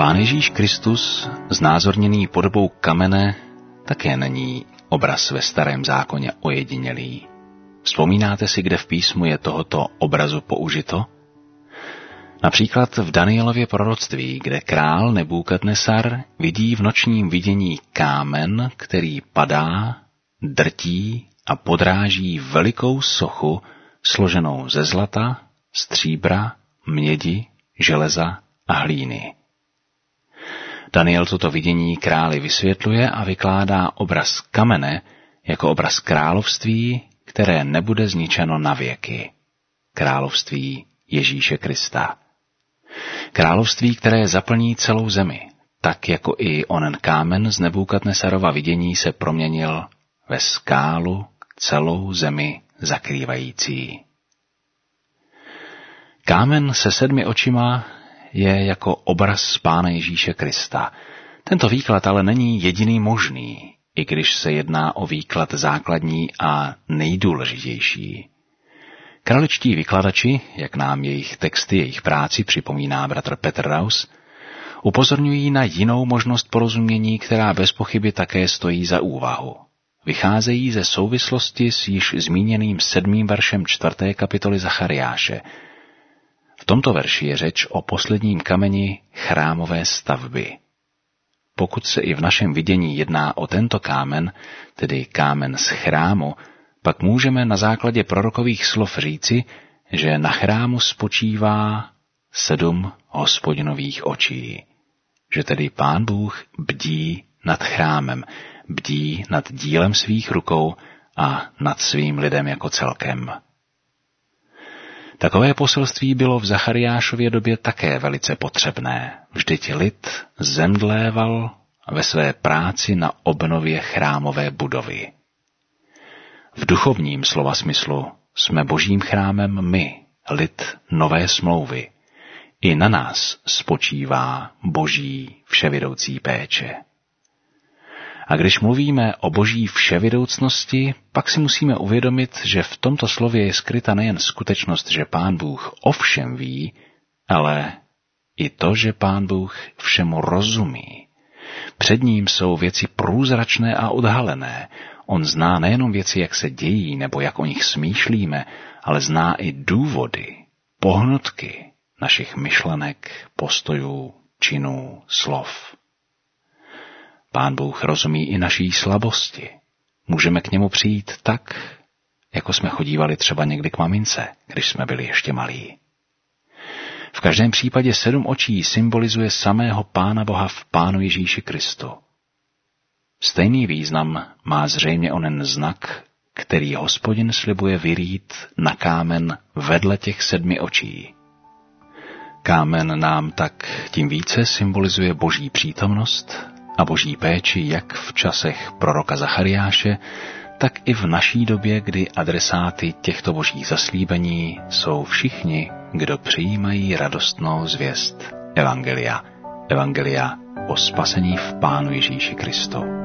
Pán Ježíš Kristus, znázorněný podobou kamene, také není obraz ve Starém zákoně ojedinělý. Vzpomínáte si, kde v písmu je tohoto obrazu použito? Například v Danielově proroctví, kde král Nebukadnesar vidí v nočním vidění kámen, který padá, drtí a podráží velikou sochu složenou ze zlata, stříbra, mědi, železa a hlíny. Daniel toto vidění králi vysvětluje a vykládá obraz kamene jako obraz království, které nebude zničeno na věky. Království Ježíše Krista. Království, které zaplní celou zemi, tak jako i onen kámen z Nebukadnesarova vidění se proměnil ve skálu celou zemi zakrývající. Kámen se 7 očima je jako obraz Pána Ježíše Krista. Tento výklad ale není jediný možný, i když se jedná o výklad základní a nejdůležitější. Kraličtí vykladači, jak nám jejich texty, jejich práci připomíná bratr Petr Raus, upozorňují na jinou možnost porozumění, která bez pochyby také stojí za úvahu. Vycházejí ze souvislosti s již zmíněným 7. veršem 4. kapitoly Zachariáše. V tomto verši je řeč o posledním kameni chrámové stavby. Pokud se i v našem vidění jedná o tento kámen, tedy kámen z chrámu, pak můžeme na základě prorokových slov říci, že na chrámu spočívá 7 Hospodinových očí. Že tedy Pán Bůh bdí nad chrámem, bdí nad dílem svých rukou a nad svým lidem jako celkem. Takové poselství bylo v Zachariášově době také velice potřebné. Vždyť lid zemdléval ve své práci na obnově chrámové budovy. V duchovním slova smyslu jsme božím chrámem my, lid nové smlouvy. I na nás spočívá boží vševědoucí péče. A když mluvíme o boží vševědoucnosti, pak si musíme uvědomit, že v tomto slově je skryta nejen skutečnost, že Pán Bůh o všem ví, ale i to, že Pán Bůh všemu rozumí. Před ním jsou věci průzračné a odhalené. On zná nejenom věci, jak se dějí nebo jak o nich smýšlíme, ale zná i důvody, pohnutky našich myšlenek, postojů, činů, slov. Pán Bůh rozumí i naší slabosti. Můžeme k němu přijít tak, jako jsme chodívali třeba někdy k mamince, když jsme byli ještě malí. V každém případě 7 očí symbolizuje samého Pána Boha v Pánu Ježíši Kristu. Stejný význam má zřejmě onen znak, který Hospodin slibuje vyrýt na kámen vedle těch 7 očí. Kámen nám tak tím více symbolizuje boží přítomnost a boží péči jak v časech proroka Zachariáše, tak i v naší době, kdy adresáty těchto božích zaslíbení jsou všichni, kdo přijímají radostnou zvěst Evangelia o spasení v Pánu Ježíši Kristu.